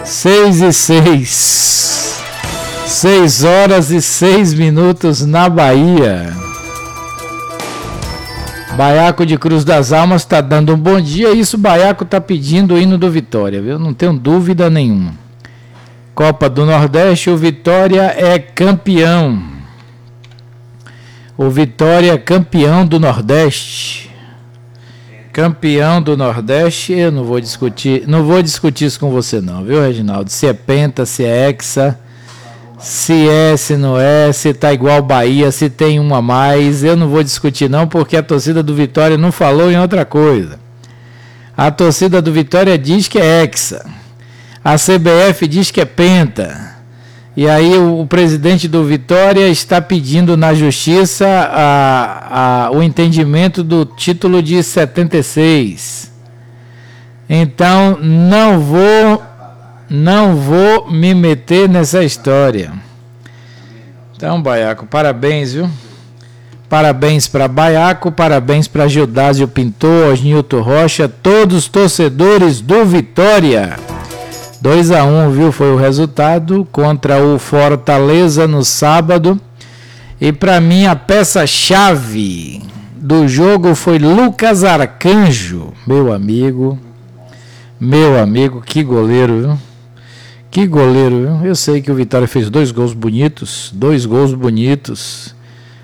6:06. 6h06 na Bahia. Baiaco de Cruz das Almas está dando um bom dia. Isso, Baiaco está pedindo o hino do Vitória, viu? Não tenho dúvida nenhuma. Copa do Nordeste, o Vitória é campeão. O Vitória é campeão do Nordeste. Campeão do Nordeste, eu não vou discutir isso com você não, viu, Reginaldo? Se é penta, se é hexa, se é, se não é, se tá igual Bahia, se tem uma a mais, eu não vou discutir não, porque a torcida do Vitória não falou em outra coisa. A torcida do Vitória diz que é hexa, a CBF diz que é penta. E aí o presidente do Vitória está pedindo na justiça o entendimento do título de 76. Então não vou me meter nessa história. Então, Baiaco, parabéns, viu? Parabéns para Baiaco, parabéns para Gildásio Pintor, Osnilton Rocha, todos os torcedores do Vitória. 2-1, viu? Foi o resultado contra o Fortaleza no sábado. E para mim a peça-chave do jogo foi Lucas Arcanjo, meu amigo, que goleiro, viu? Que goleiro, viu? Eu sei que o Vitória fez dois gols bonitos,